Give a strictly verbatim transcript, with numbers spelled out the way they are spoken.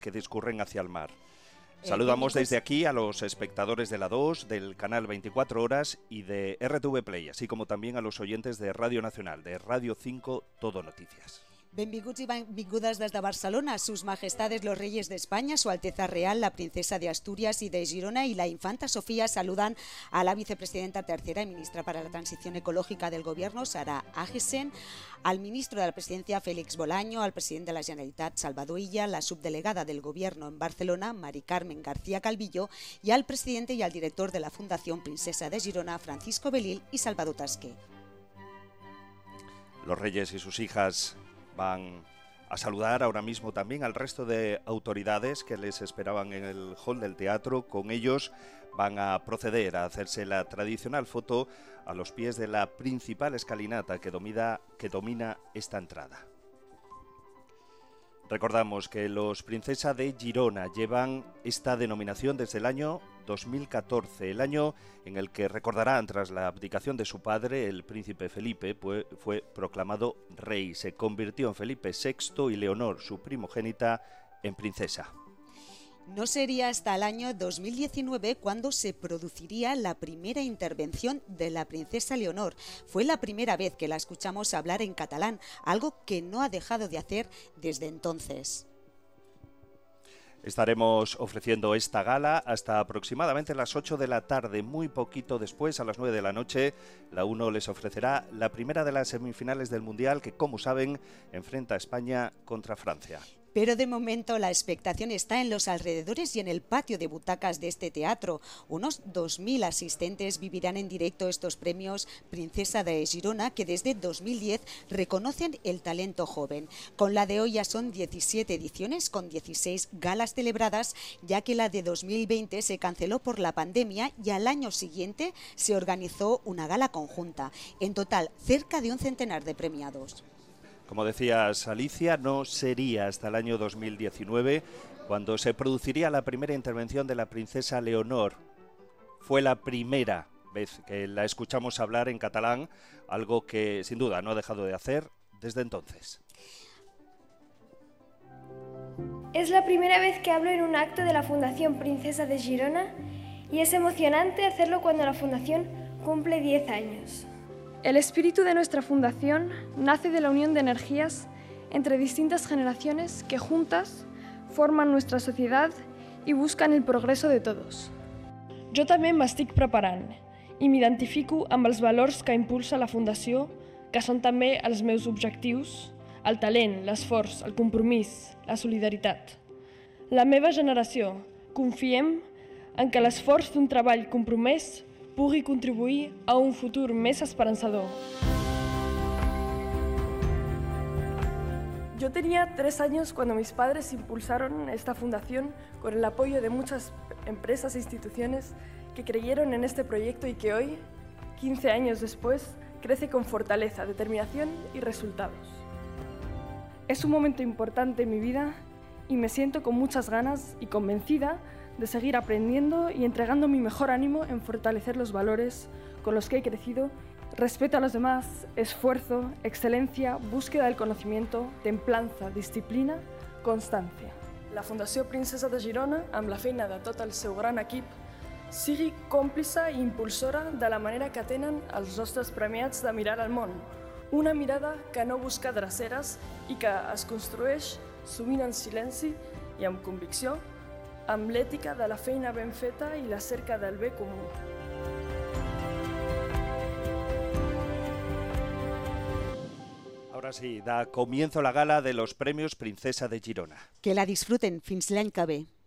que discurren hacia el mar. Saludamos desde aquí a los espectadores de la dos, del canal veinticuatro horas y de R T V Play, así como también a los oyentes de Radio Nacional, de Radio cinco Todo Noticias. Benvinguts i benvingudes des de Barcelona, sus majestades los reyes de España, su alteza real, la princesa de Asturias y de Girona y la infanta Sofía saludan a la vicepresidenta tercera y ministra para la transición ecológica del gobierno, Sara Agesen, al ministro de la presidencia, Félix Bolaño, al presidente de la Generalitat, Salvador Illa, la subdelegada del gobierno en Barcelona, Mari Carmen García Calvillo, y al presidente y al director de la Fundación Princesa de Girona, Francisco Belil y Salvador Tasqué. Los reyes y sus hijas van a saludar ahora mismo también al resto de autoridades que les esperaban en el hall del teatro. Con ellos van a proceder a hacerse la tradicional foto a los pies de la principal escalinata que domina, que domina esta entrada. Recordamos que los Princesa de Girona llevan esta denominación desde el año dos mil catorce, el año en el que, recordarán, tras la abdicación de su padre, el príncipe Felipe, pues, fue proclamado rey. Se convirtió en Felipe sexto y Leonor, su primogénita, en princesa. No sería hasta el año dos mil diecinueve cuando se produciría la primera intervención de la princesa Leonor. Fue la primera vez que la escuchamos hablar en catalán, algo que no ha dejado de hacer desde entonces. Estaremos ofreciendo esta gala hasta aproximadamente las ocho de la tarde. Muy poquito después, a las nueve de la noche, la uno les ofrecerá la primera de las semifinales del Mundial que, como saben, enfrenta a España contra Francia. Pero de momento la expectación está en los alrededores y en el patio de butacas de este teatro. Unos dos mil asistentes vivirán en directo estos premios Princesa de Girona, que desde dos mil diez reconocen el talento joven. Con la de hoy ya son diecisiete ediciones con dieciséis galas celebradas, ya que la de dos mil veinte se canceló por la pandemia y al año siguiente se organizó una gala conjunta. En total, cerca de un centenar de premiados. Como decías, Alicia, no sería hasta el año dos mil diecinueve cuando se produciría la primera intervención de la princesa Leonor. Fue la primera vez que la escuchamos hablar en catalán, algo que sin duda no ha dejado de hacer desde entonces. Es la primera vez que hablo en un acto de la Fundación Princesa de Girona y es emocionante hacerlo cuando la Fundación cumple diez años. El espíritu de nuestra fundación nace de la unión de energías entre distintas generaciones que juntas forman nuestra sociedad i busquen el progreso de tots. Jo també m'estic preparant i m'identifico amb els valors que impulsa la Fundació, que són també els meus objectius, el talent, l'esforç, el compromís, la solidaritat. La meva generació confiem en que l'esforç d'un treball compromès pugui contribuir a un futur més esperanzador. Yo tenía tres años cuando mis padres impulsaron esta fundación con el apoyo de muchas empresas e instituciones que creyeron en este proyecto y que hoy, quince años después, crece con fortaleza, determinación y resultados. Es un momento importante en mi vida y me siento con muchas ganas y convencida de seguir aprendiendo y entregando mi mejor ánimo en fortalecer los valores con los que he crecido: respeto a los demás, esfuerzo, excelencia, búsqueda del conocimiento, templança, disciplina, constància. La Fundació Princesa de Girona, amb la feina de tot el seu gran equip, sigui còmplice i impulsora de la manera que tenen els nostres premiats de mirar al món. Una mirada que no busca dreceres i que es construeix sovint en silenci i amb convicció, amb l'ètica de la feina ben feta i la cerca del bé comú. Ahora sí, da comienzo la gala de los premios Princesa de Girona. Que la disfruten fins l'any que ve.